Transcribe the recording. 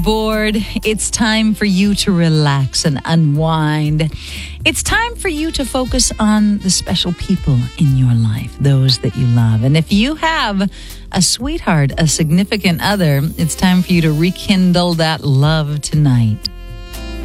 Bored, it's time for you to relax and unwind. It's time for you to focus on the special people in your life, those that you love. And if you have a sweetheart, a significant other, it's time for you to rekindle that love tonight.